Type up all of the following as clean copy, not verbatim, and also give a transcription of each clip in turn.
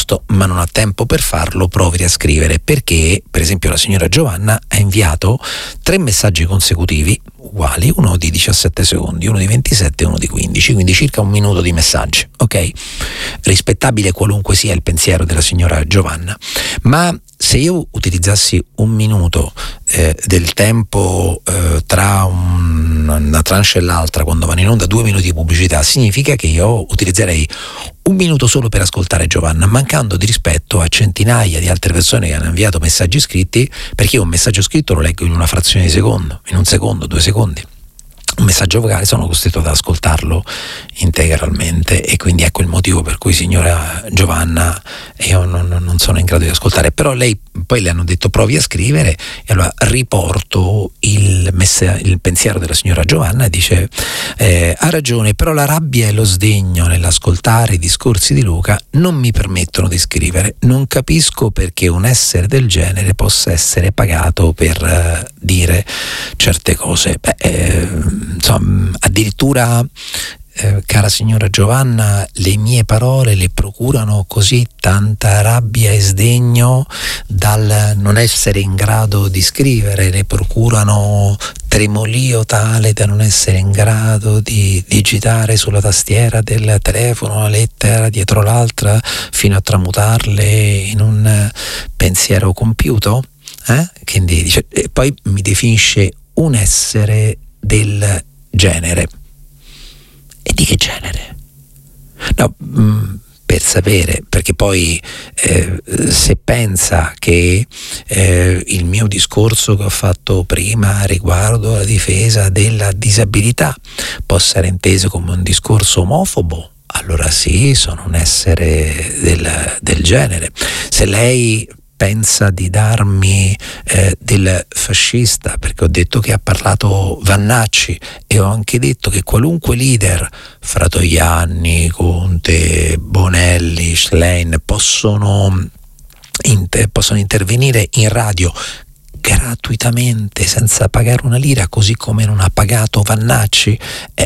giusto, ma non ha tempo per farlo, provi a scrivere, perché per esempio la signora Giovanna ha inviato 3 messaggi consecutivi uguali, uno di 17 secondi, uno di 27 e uno di 15, quindi circa 1 minuto di messaggi, ok? Rispettabile qualunque sia il pensiero della signora Giovanna, ma se io utilizzassi 1 minuto del tempo tra una tranche e l'altra, quando vanno in onda 2 minuti di pubblicità, significa che io utilizzerei 1 minuto solo per ascoltare Giovanna, mancando di rispetto a centinaia di altre persone che hanno inviato messaggi scritti, perché io un messaggio scritto lo leggo in una frazione di secondo, in 1 secondo, 2 secondi. Un messaggio vocale sono costretto ad ascoltarlo integralmente, e quindi ecco il motivo per cui signora Giovanna io non sono in grado di ascoltare. Però lei, poi le hanno detto provi a scrivere, e allora riporto il pensiero della signora Giovanna, e dice ha ragione, però la rabbia e lo sdegno nell'ascoltare i discorsi di Luca non mi permettono di scrivere. Non capisco perché un essere del genere possa essere pagato per dire certe cose. Insomma, addirittura cara signora Giovanna, le mie parole le procurano così tanta rabbia e sdegno dal non essere in grado di scrivere, le procurano tremolio tale da non essere in grado di digitare sulla tastiera del telefono una lettera dietro l'altra fino a tramutarle in un pensiero compiuto? Quindi dice, e poi mi definisce un essere del genere. E di che genere? No, per sapere, perché poi se pensa che il mio discorso che ho fatto prima riguardo alla difesa della disabilità possa essere inteso come un discorso omofobo, allora sì, sono un essere del genere. Se lei pensa di darmi del fascista perché ho detto che ha parlato Vannacci, e ho anche detto che qualunque leader, Fratoianni, Conte, Bonelli, Schlein, possono intervenire in radio gratuitamente senza pagare una lira, così come non ha pagato Vannacci,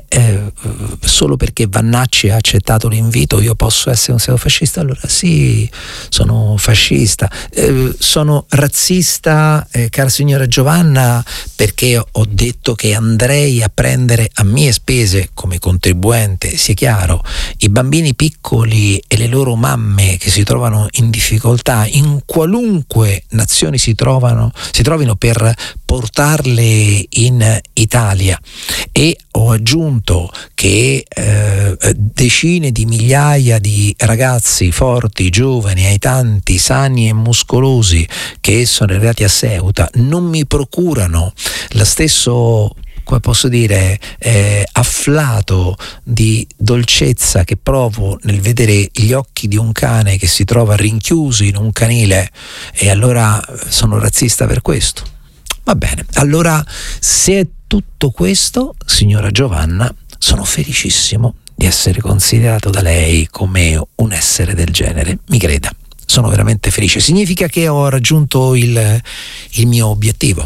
solo perché Vannacci ha accettato l'invito io posso essere un pseudofascista? Allora sì, sono fascista. Sono razzista, cara signora Giovanna, perché ho detto che andrei a prendere a mie spese come contribuente, sia chiaro, i bambini piccoli e le loro mamme che si trovano in difficoltà in qualunque nazione si trovino, per portarle in Italia, e ho aggiunto che decine di migliaia di ragazzi forti, giovani, aitanti, sani e muscolosi che sono arrivati a Ceuta non mi procurano lo stesso, come posso dire, afflato di dolcezza che provo nel vedere gli occhi di un cane che si trova rinchiuso in un canile, e allora sono razzista per questo. Va bene, allora se è tutto questo, signora Giovanna, sono felicissimo di essere considerato da lei come un essere del genere, mi creda, sono veramente felice, significa che ho raggiunto il mio obiettivo.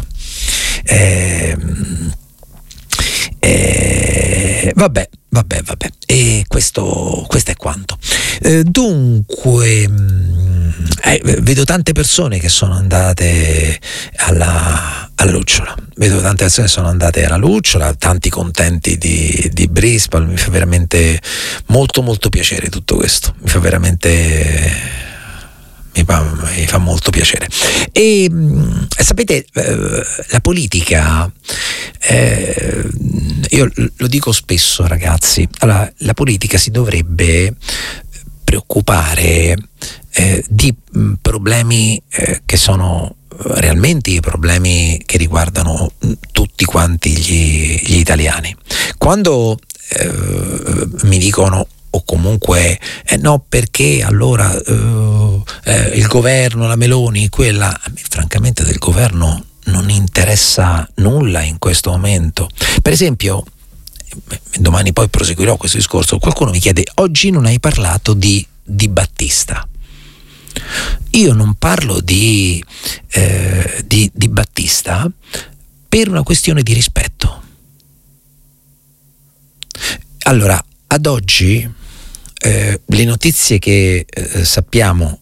Vabbè, e questo è quanto. Dunque, vedo tante persone che sono andate alla lucciola. Vedo tante persone che sono andate alla lucciola, tanti contenti di Brispal. Mi fa veramente molto molto piacere tutto questo. Mi fa veramente. Mi fa molto piacere. E sapete, la politica, io lo dico spesso, ragazzi, allora, la politica si dovrebbe preoccupare di problemi che sono realmente i problemi che riguardano tutti quanti gli italiani. Quando mi dicono, o comunque no, perché allora il governo, la Meloni, quella, a me francamente del governo non interessa nulla in questo momento. Per esempio, domani poi proseguirò questo discorso, qualcuno mi chiede, oggi non hai parlato di Battista. Io non parlo di Battista per una questione di rispetto. Allora, ad oggi le notizie che sappiamo